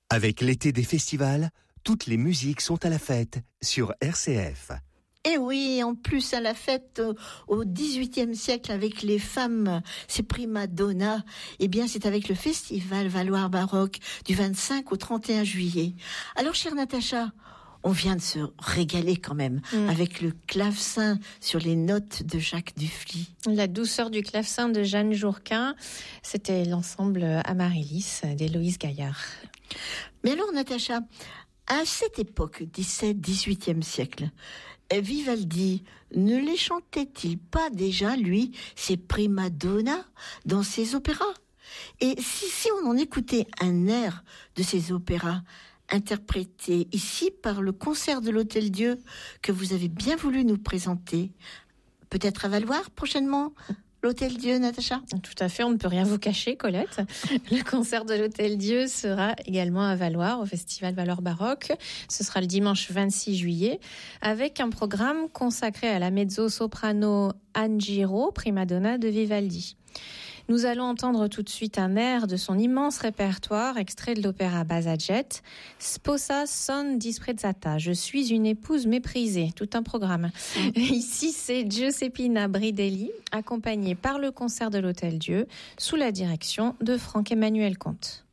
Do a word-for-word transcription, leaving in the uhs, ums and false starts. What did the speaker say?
Avec l'été des festivals, toutes les musiques sont à la fête sur R C F. Et oui, en plus à la fête au dix-huitième siècle avec les femmes, ces prima donna, eh bien c'est avec le festival Valoir Baroque du vingt-cinq au trente et un juillet. Alors chère Natacha, on vient de se régaler quand même mmh. avec le clavecin sur les notes de Jacques Dufly. La douceur du clavecin de Jeanne Jourquin, c'était l'ensemble Amaryllis d'Héloïse Gaillard. Mais alors Natacha, à cette époque, dix-septième, dix-huitième siècle, Vivaldi ne les chantait-il pas déjà, lui, ses prima donna dans ses opéras ? Et si, si on en écoutait un air de ces opéras, interprété ici par le concert de l'Hôtel-Dieu que vous avez bien voulu nous présenter, peut-être à Valoir prochainement ? L'Hôtel-Dieu, Natacha ? Tout à fait, on ne peut rien vous cacher, Colette. Le concert de l'Hôtel-Dieu sera également à Valoir, au Festival Valoir Baroque. Ce sera le dimanche vingt-six juillet, avec un programme consacré à la mezzo-soprano Anne Giraud, prima donna de Vivaldi. Nous allons entendre tout de suite un air de son immense répertoire, extrait de l'opéra Basaget, Sposa son disprezzata, je suis une épouse méprisée, tout un programme. Ici, c'est Giuseppina Bridelli, accompagnée par le concert de l'Hôtel-Dieu, sous la direction de Franck-Emmanuel Comte.